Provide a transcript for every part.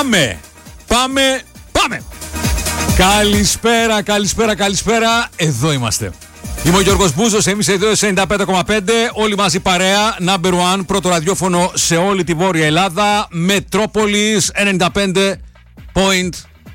Πάμε! Καλησπέρα. Εδώ είμαστε. Είμαι ο Γιώργος Μπούζος, εμείς εδώ 95,5. Όλοι μαζί παρέα. Number one, πρώτο ραδιόφωνο σε όλη τη Βόρεια Ελλάδα. Μετρόπολης 95,5.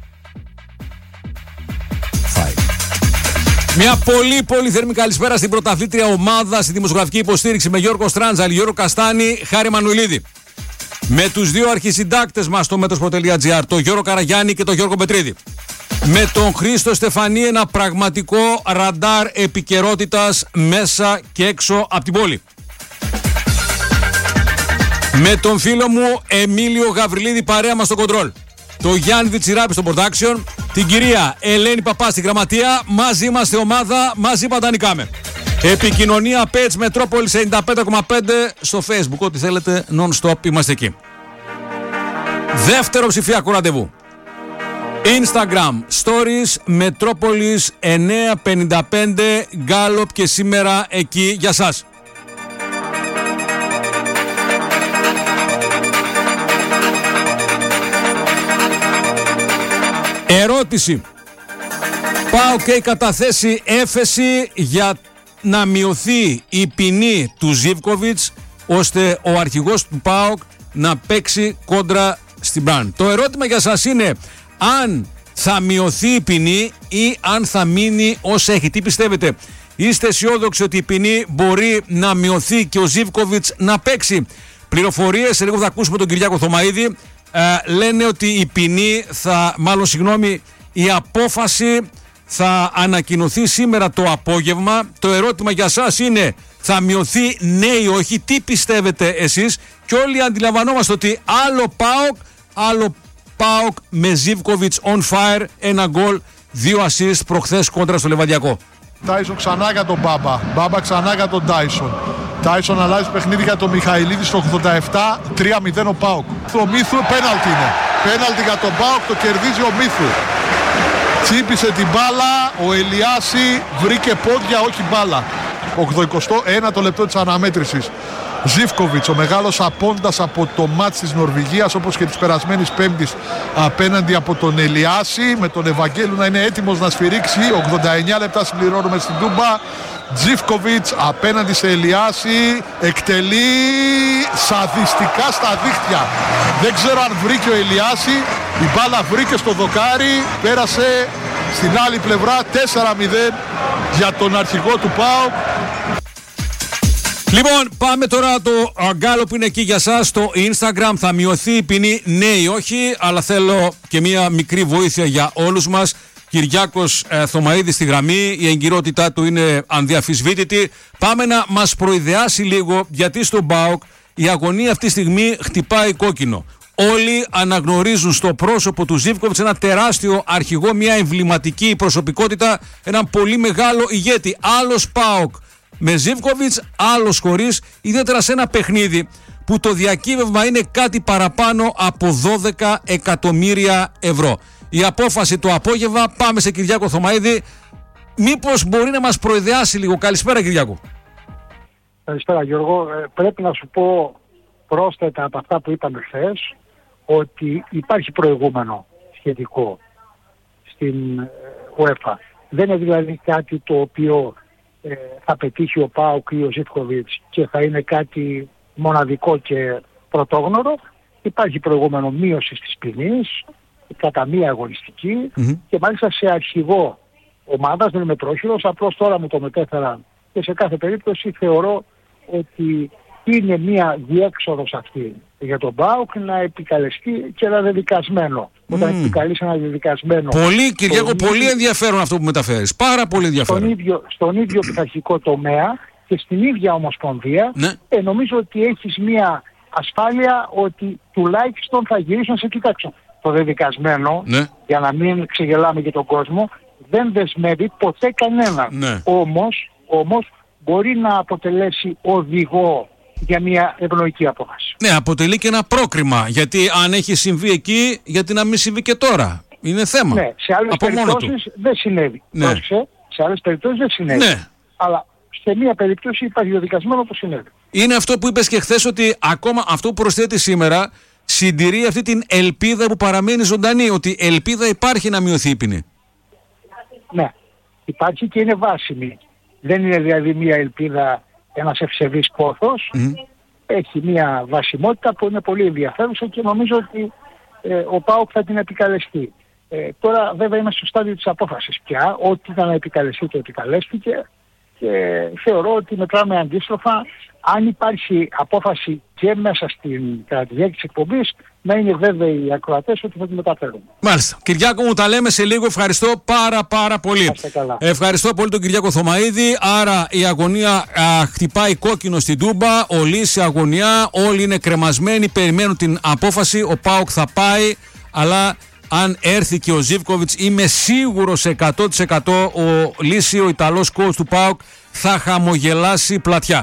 Μια πολύ θερμή καλησπέρα στην πρωταθλήτρια ομάδα στη δημοσιογραφική υποστήριξη με Γιώργο Στράντζαλη, Γιώργο Καστάνη, Χάρη Μανουηλίδη. Με τους δύο αρχισυντάκτες μας στο Metro.gr, τον Γιώργο Καραγιάννη και τον Γιώργο Πετρίδη. Με τον Χρήστο Στεφανή, ένα πραγματικό ραντάρ επικαιρότητας μέσα και έξω από την πόλη. Με τον φίλο μου Εμίλιο Γαβριλίδη παρέα μας στο κοντρόλ. Το Γιάννη Διτσιράπη στο production. Την κυρία Ελένη Παπά στη γραμματεία. Μαζί είμαστε ομάδα, μαζί παντανικάμε. Επικοινωνία page Μετρόπολης 95,5 στο Facebook. Ό,τι θέλετε non-stop είμαστε εκεί. Δεύτερο ψηφιακό ραντεβού. Instagram Stories Μετρόπολης 955 Γκάλοπ και σήμερα εκεί για σας. Ερώτηση. ΠΑΟΚ έχει καταθέσει έφεση για να μειωθεί η ποινή του Ζίβκοβιτς ώστε ο αρχηγός του ΠΑΟΚ να παίξει κόντρα στην Μπραν. Το ερώτημα για σας είναι αν θα μειωθεί η ποινή ή αν θα μείνει όσο έχει. Τι πιστεύετε? Είστε αισιόδοξοι ότι η ποινή μπορεί να μειωθεί και ο Ζίβκοβιτς να παίξει? Πληροφορίες, σε λίγο θα ακούσουμε τον Κυριάκο Θωμαίδη. Λένε ότι η ποινή η απόφαση θα ανακοινωθεί σήμερα το απόγευμα. Το ερώτημα για σας είναι θα μειωθεί ναι ή όχι? Τι πιστεύετε εσείς? Και όλοι αντιλαμβανόμαστε ότι άλλο ΠΑΟΚ με Ζίβκοβιτς on fire, ένα γκολ, 2 assist προχθές κόντρα στο Λεβαδιακό. Τάισον ξανά για τον Μπάμπα, Μπάμπα ξανά για τον Τάισον. Τάισον αλλάζει παιχνίδι για τον Μιχαηλίδη στο 87, 3-0 ο ΠΑΟΚ. Ο Μίθου πέναλτι είναι. Πέναλτι για τον ΠΑΟΚ, το κερδίζει ο Μίθου. Τσίπησε την μπάλα, ο Ελιάση βρήκε πόδια, όχι μπάλα. 81 λεπτό της αναμέτρησης. Ζίβκοβιτς, ο μεγάλος απόντας από το μάτς της Νορβηγίας, όπως και της περασμένης Πέμπτης απέναντι από τον Ελιάση, με τον Ευαγγέλου να είναι έτοιμος να σφυρίξει. 89 λεπτά συμπληρώνουμε στην Τούμπα. Ζίβκοβιτς απέναντι σε Ελιάση, εκτελεί σαδιστικά στα δίχτυα. Δεν ξέρω αν βρήκε ο Ελιάση, η μπάλα βρήκε στο δοκάρι, πέρασε στην άλλη πλευρά. 4-0 για τον αρχηγό του ΠΑΟΚ. Λοιπόν, πάμε τώρα το γκάλο που είναι εκεί για σας στο Instagram. Θα μειωθεί η ποινή ναι ή όχι? Αλλά θέλω και μία μικρή βοήθεια για όλους μας. Κυριάκος Θωμαίδης στη γραμμή, η εγκυρότητά του είναι ανδιαφυσβήτητη. Πάμε να μας προειδεάσει λίγο, γιατί στον ΠΑΟΚ η αγωνία αυτή τη στιγμή χτυπάει κόκκινο. Όλοι αναγνωρίζουν στο πρόσωπο του Ζίβκοβιτς ένα τεράστιο αρχηγό, μια εμβληματική προσωπικότητα, έναν πολύ μεγάλο ηγέτη. Άλλος ΠΑΟΚ με Ζίβκοβιτς, άλλος χωρίς, ιδιαίτερα σε ένα παιχνίδι που το διακύβευμα είναι κάτι παραπάνω από 12 εκατομμύρια ευρώ. Η απόφαση το απόγευμα. Πάμε σε Κυριάκο Θωμαίδη. Μήπως μπορεί να μας προειδεάσει λίγο? Καλησπέρα Κυριάκο. Καλησπέρα Γιώργο. Πρέπει να σου πω πρόσθετα από αυτά που είπαμε χθες ότι υπάρχει προηγούμενο σχετικό στην UEFA. Δεν είναι δηλαδή κάτι το οποίο θα πετύχει ο ΠΑΟΚ ή ο Ζίβκοβιτς και θα είναι κάτι μοναδικό και πρωτόγνωρο. Υπάρχει προηγούμενο μείωση της ποινής κατά μία αγωνιστική και μάλιστα σε αρχηγό ομάδας, δεν είμαι πρόχειρος, απλώς τώρα μου το μετέφεραν και σε κάθε περίπτωση θεωρώ ότι είναι μία διέξοδος αυτή για τον ΠΑΟΚ να επικαλεστεί και ένα δεδικασμένο. Όταν επικαλείς ένα δεδικασμένο... Πολύ, Κυριάκο, πολύ ενδιαφέρον αυτό που μεταφέρεις. Πάρα πολύ ενδιαφέρον. Στον ίδιο πειθαρχικό τομέα και στην ίδια ομοσπονδία, ναι. Νομίζω ότι έχεις μία ασφάλεια ότι τουλάχιστον θα γυρίσουν σε κοιτάξω. Το δεδικασμένο, ναι. Για να μην ξεγελάμε και τον κόσμο, δεν δεσμεύει ποτέ κανέναν. Ναι. Όμως μπορεί να αποτελέσει οδηγό για μια ευνοϊκή απόφαση. Ναι, αποτελεί και ένα πρόκριμα. Γιατί αν έχει συμβεί εκεί, γιατί να μην συμβεί και τώρα? Είναι θέμα. Ναι, σε άλλες περιπτώσεις δεν συνέβη. Ναι. Σε άλλες περιπτώσεις δεν συνέβη. Ναι. Αλλά σε μία περίπτωση υπάρχει δεδικασμένο που συνέβη. Είναι αυτό που είπες και χθες, ότι ακόμα αυτό που προσθέτει σήμερα συντηρεί αυτή την ελπίδα που παραμένει ζωντανή, ότι ελπίδα υπάρχει να μειωθεί η ποινή. Ναι, υπάρχει και είναι βάσιμη. Δεν είναι δηλαδή μια ελπίδα, ένας ευσεβής πόθος. Έχει μια βασιμότητα που είναι πολύ ενδιαφέρουσα και νομίζω ότι ο ΠΑΟΚ θα την επικαλεστεί. Τώρα βέβαια είμαστε στο στάδιο της απόφασης πια. Ό,τι ήταν να επικαλεστεί το επικαλέστηκε και θεωρώ ότι μετράμε αντίστροφα. Αν υπάρχει απόφαση και μέσα κατά τη διάρκεια της εκπομπής, να είναι βέβαιοι οι ακροατές ότι θα τη μεταφέρουν. Μάλιστα. Κυριάκο μου, τα λέμε σε λίγο. Ευχαριστώ πάρα πολύ. Ευχαριστώ πολύ τον Κυριάκο Θωμαίδη. Άρα η αγωνία χτυπάει κόκκινο στην Τούμπα. Ο Λύση αγωνιά. Όλοι είναι κρεμασμένοι. Περιμένουν την απόφαση. Ο ΠΑΟΚ θα πάει. Αλλά αν έρθει και ο Ζίβκοβιτς, είμαι σίγουρος 100% ο Λύση, ο Ιταλός coach του ΠΑΟΚ, θα χαμογελάσει πλατιά.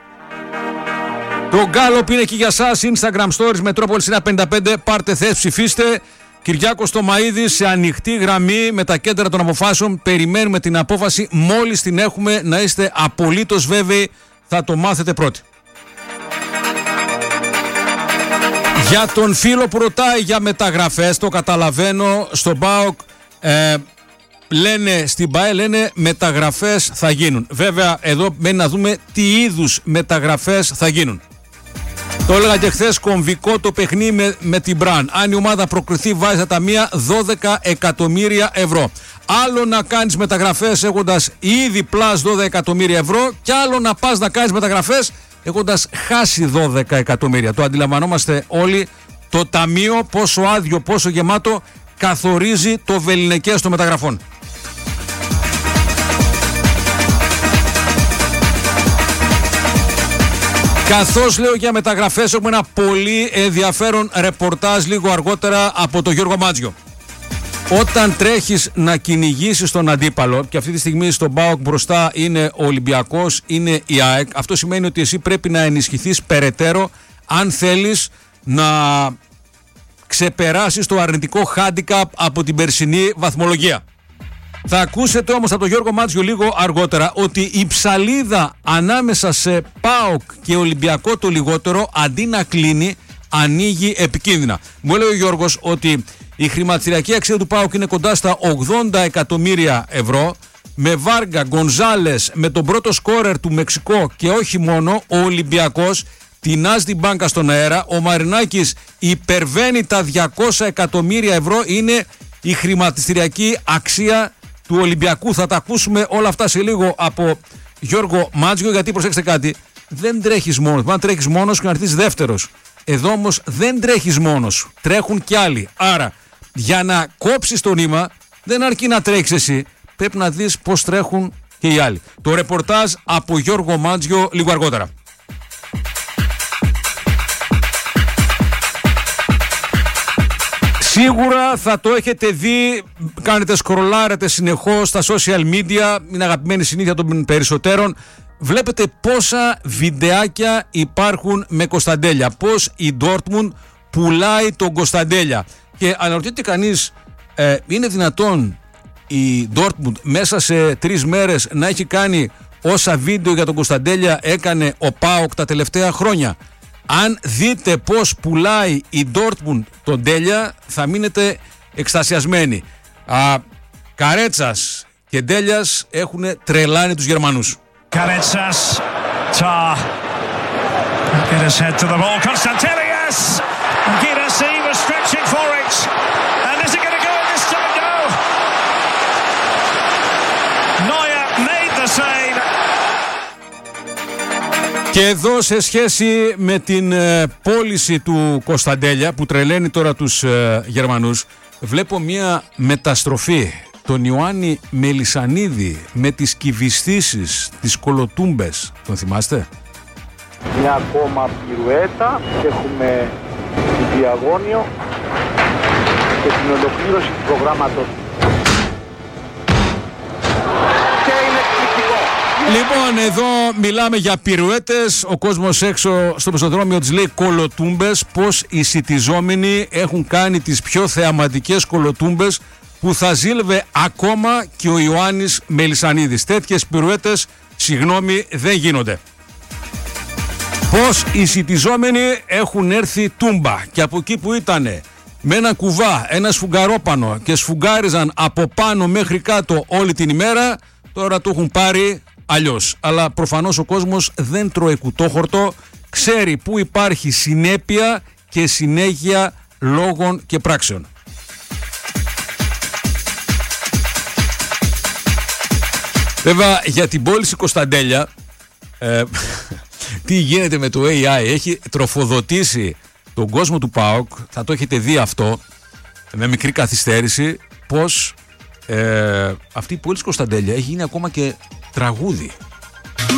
Το Γκάλοπ είναι και για σας. Instagram Stories Μετρόπολης 155. Πάρτε θέση, ψηφίστε. Κυριάκος Θωμαίδης σε ανοιχτή γραμμή με τα κέντρα των αποφάσεων. Περιμένουμε την απόφαση. Μόλις την έχουμε, να είστε απολύτως βέβαιοι, θα το μάθετε πρώτοι. Για τον φίλο που ρωτάει για μεταγραφές, το καταλαβαίνω. Στον ΠΑΟΚ λένε, στην ΠΑΕ λένε μεταγραφές θα γίνουν. Βέβαια εδώ μένει να δούμε τι είδους μεταγραφές θα γίνουν. Το έλεγα και χθες, κομβικό το παιχνίδι με την Μπραν. Αν η ομάδα προκριθεί, βάζει στα ταμεία 12 εκατομμύρια ευρώ. Άλλο να κάνεις μεταγραφές έχοντας ήδη πλάς 12 εκατομμύρια ευρώ και άλλο να πας να κάνεις μεταγραφές έχοντας χάσει 12 εκατομμύρια. Το αντιλαμβανόμαστε όλοι. Το ταμείο, πόσο άδειο, πόσο γεμάτο, καθορίζει το βεληνικές των μεταγραφών. Καθώς λέω για μεταγραφές, έχουμε ένα πολύ ενδιαφέρον ρεπορτάζ λίγο αργότερα από τον Γιώργο Μάτζιο. Όταν τρέχεις να κυνηγήσεις τον αντίπαλο, και αυτή τη στιγμή στον ΠΑΟΚ μπροστά είναι ο Ολυμπιακός, είναι η ΑΕΚ, αυτό σημαίνει ότι εσύ πρέπει να ενισχυθείς περαιτέρω αν θέλεις να ξεπεράσεις το αρνητικό handicap από την περσινή βαθμολογία. Θα ακούσετε όμως από τον Γιώργο Μάτζιο λίγο αργότερα ότι η ψαλίδα ανάμεσα σε ΠΑΟΚ και Ολυμπιακό το λιγότερο, αντί να κλείνει, ανοίγει επικίνδυνα. Μου έλεγε ο Γιώργος ότι η χρηματιστηριακή αξία του ΠΑΟΚ είναι κοντά στα 80 εκατομμύρια ευρώ. Με Βάργα, Γκονζάλες, με τον πρώτο σκόρερ του Μεξικό και όχι μόνο, ο Ολυμπιακός τεινάζει την μπάνκα στον αέρα. Ο Μαρινάκης υπερβαίνει τα 200 εκατομμύρια ευρώ. Είναι η χρηματιστηριακή αξία του Ολυμπιακού. Θα τα ακούσουμε όλα αυτά σε λίγο από Γιώργο Μάτζιο, γιατί προσέξτε κάτι, δεν τρέχεις μόνος. Αν τρέχεις μόνος και να έρθεις δεύτερος. Εδώ όμως δεν τρέχεις μόνος. Τρέχουν κι άλλοι. Άρα για να κόψεις το νήμα δεν αρκεί να τρέξεις εσύ. Πρέπει να δεις πώς τρέχουν και οι άλλοι. Το ρεπορτάζ από Γιώργο Μάτζιο λίγο αργότερα. Σίγουρα θα το έχετε δει, κάνετε σκρολάρετε συνεχώς στα social media, είναι αγαπημένη συνήθεια των περισσότερων. Βλέπετε πόσα βιντεάκια υπάρχουν με Κωνσταντέλια, πώς η Dortmund πουλάει τον Κωνσταντέλια. Και αναρωτιέται κανείς, είναι δυνατόν η Dortmund μέσα σε 3 μέρες να έχει κάνει όσα βίντεο για τον Κωνσταντέλια έκανε ο ΠΑΟΚ τα τελευταία χρόνια? Αν δείτε πώς πουλάει η Dortmund τον Τέλια, θα μείνετε εκστασιασμένοι. Καρέτσας και Ντέλιας έχουν τρελάνει τους Γερμανούς. Καρέτσας, Tar, get his head to the ball, Konstantelias, Guirassy was stretching for it, and is it going to go at this time? No. Neuer made the save. Και εδώ σε σχέση με την πώληση του Κωνσταντέλια που τρελαίνει τώρα τους Γερμανούς, βλέπω μια μεταστροφή. Τον Ιωάννη Μελισσανίδη με τις κυβιστήσεις, τις κολοτούμπες. Τον θυμάστε? Μια ακόμα πυρουέτα. Έχουμε την διαγώνιο και την ολοκλήρωση του προγράμματος. Και είναι εκπληκτικό. Λοιπόν, εδώ μιλάμε για πυρουέτες. Ο κόσμος έξω στο πεζοδρόμιο της λέει κολοτούμπες. Πώς οι σιτιζόμενοι έχουν κάνει τις πιο θεαματικές κολοτούμπες που θα ζήλευε ακόμα και ο Ιωάννης Μελισσανίδης. Τέτοιες πυρουέτες, συγγνώμη, δεν γίνονται. Πώς οι σιτιζόμενοι έχουν έρθει τούμπα και από εκεί που ήτανε με ένα κουβά, ένα σφουγγαρόπανο και σφουγγάριζαν από πάνω μέχρι κάτω όλη την ημέρα, τώρα το έχουν πάρει αλλιώς. Αλλά προφανώς ο κόσμος δεν τρώει κουτόχορτο, ξέρει που υπάρχει συνέπεια και συνέχεια λόγων και πράξεων. Βέβαια για την πώληση Κωνσταντέλια, τι γίνεται με το AI, έχει τροφοδοτήσει τον κόσμο του ΠΑΟΚ, θα το έχετε δει αυτό με μικρή καθυστέρηση, πως αυτή η πώληση Κωνσταντέλια έχει γίνει ακόμα και τραγούδι.